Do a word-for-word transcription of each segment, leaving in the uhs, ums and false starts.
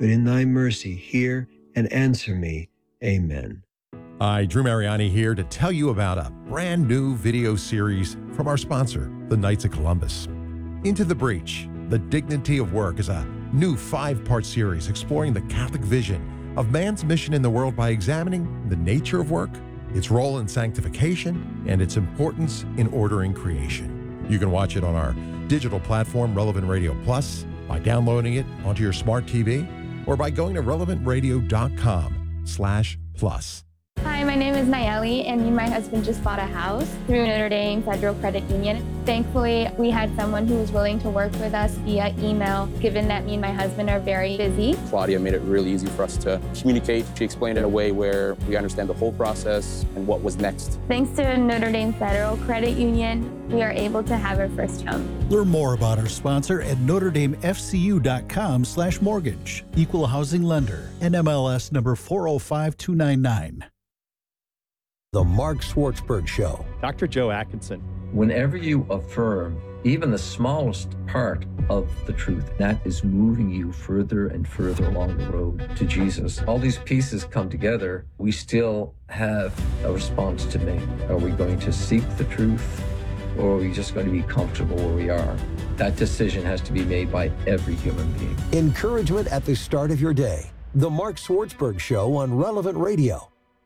but in thy mercy hear and answer me. Amen. Hi, Drew Mariani here to tell you about a brand new video series from our sponsor, the Knights of Columbus. Into the Breach, The Dignity of Work is a new five-part series exploring the Catholic vision of man's mission in the world by examining the nature of work, its role in sanctification, and its importance in ordering creation. You can watch it on our digital platform, Relevant Radio Plus, by downloading it onto your smart T V, or by going to relevant radio dot com slash plus. Hi, my name is Nayeli, and me and my husband just bought a house through Notre Dame Federal Credit Union. Thankfully, we had someone who was willing to work with us via email, given that me and my husband are very busy. Claudia made it really easy for us to communicate. She explained it in a way where we understand the whole process and what was next. Thanks to Notre Dame Federal Credit Union, we are able to have our first home. Learn more about our sponsor at notre dame f c u dot com slash mortgage. Equal housing lender. N M L S number four oh five two nine nine. The Mark Schwartzberg Show. Doctor Joe Atkinson. Whenever you affirm even the smallest part of the truth, that is moving you further and further along the road to Jesus. All these pieces come together. We still have a response to make. Are we going to seek the truth, or are we just going to be comfortable where we are? That decision has to be made by every human being. Encouragement at the start of your day. The Mark Schwartzberg Show on Relevant Radio.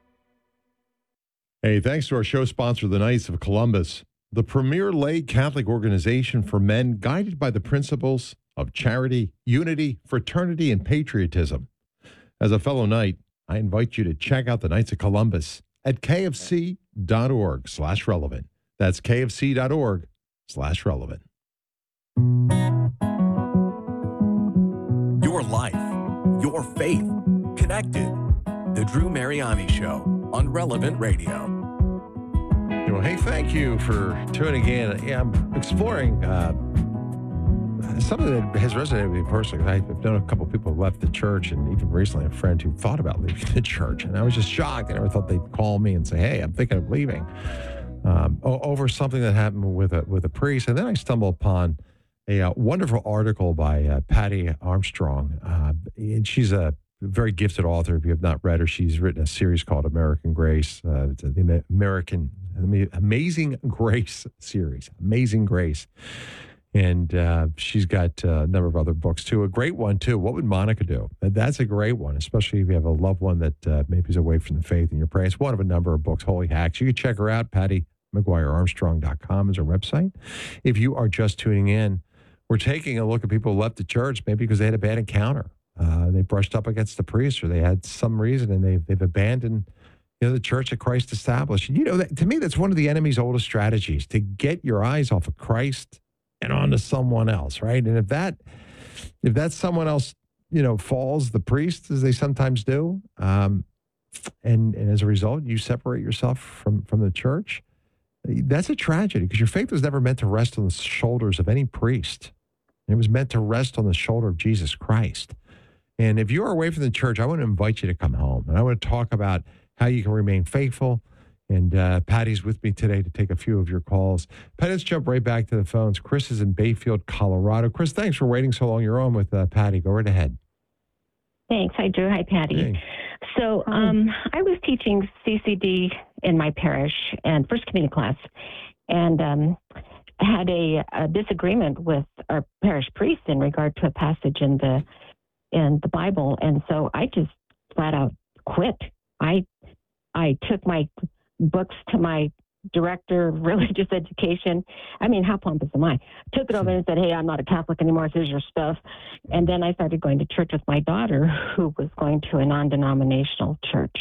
Hey, thanks to our show sponsor, the Knights of Columbus, the premier lay Catholic organization for men guided by the principles of charity, unity, fraternity, and patriotism. As a fellow Knight, I invite you to check out the Knights of Columbus at k f c dot org slash relevant. That's k f c dot org slash relevant. Your life, your faith, connected. The Drew Mariani Show on Relevant Radio. Well, hey, thank you for tuning in. Yeah, I'm exploring uh, something that has resonated with me personally. I've known a couple of people who left the church, and even recently a friend who thought about leaving the church. And I was just shocked. I never thought they'd call me and say, hey, I'm thinking of leaving, um, over something that happened with a, with a priest. And then I stumbled upon a uh, wonderful article by uh, Patty Armstrong. Uh, and she's a very gifted author. If you have not read her, she's written a series called American Grace, uh, the American Amazing Grace series, Amazing Grace. And uh, she's got uh, a number of other books, too. A great one, too. What Would Monica Do? That's a great one, especially if you have a loved one that uh, maybe is away from the faith and you're praying. It's one of a number of books, Holy Hacks. You can check her out. Patty McGuire Armstrong dot com is her website. If you are just tuning in, we're taking a look at people who left the church, maybe because they had a bad encounter. Uh, they brushed up against the priest, or they had some reason, and they've, they've abandoned you know, the church that Christ established. And, you know, that, to me, that's one of the enemy's oldest strategies, to get your eyes off of Christ and onto someone else, right? And if that, if that someone else, you know, falls, the priest, as they sometimes do, um, and, and as a result, you separate yourself from, from the church, that's a tragedy, because your faith was never meant to rest on the shoulders of any priest. It was meant to rest on the shoulder of Jesus Christ. And if you're away from the church, I want to invite you to come home. And I want to talk about how you can remain faithful. And uh, Patty's with me today to take a few of your calls. Patty, let's jump right back to the phones. Chris is in Bayfield, Colorado. Chris, thanks for waiting so long. You're on with uh, Patty. Go right ahead. Thanks. Hi, Drew. Hi, Patty. Hey. So um, I was teaching C C D in my parish and First Communion class, and um, had a, a disagreement with our parish priest in regard to a passage in the in the Bible, and so I just flat out quit. I I took my books to my director of religious education. I mean, how pompous am I? Took it over and said, hey, I'm not a Catholic anymore. Here's your stuff. And then I started going to church with my daughter, who was going to a non-denominational church.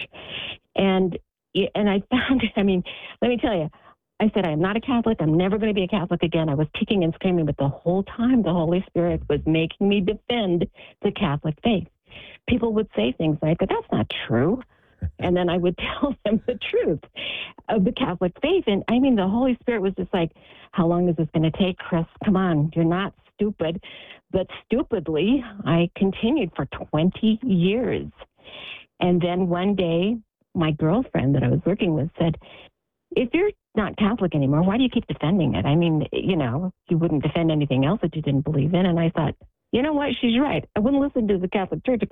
And and I found, I mean, let me tell you, I said, I am not a Catholic. I'm never going to be a Catholic again. I was kicking and screaming, but the whole time the Holy Spirit was making me defend the Catholic faith. People would say things like, but that's not true. And then I would tell them the truth of the Catholic faith. And I mean, the Holy Spirit was just like, how long is this going to take, Chris? Come on, you're not stupid. But stupidly, I continued for twenty years. And then one day, my girlfriend that I was working with said, if you're not Catholic anymore, why do you keep defending it? I mean, you know, you wouldn't defend anything else that you didn't believe in. And I thought, you know what? She's right. I wouldn't listen to the Catholic Church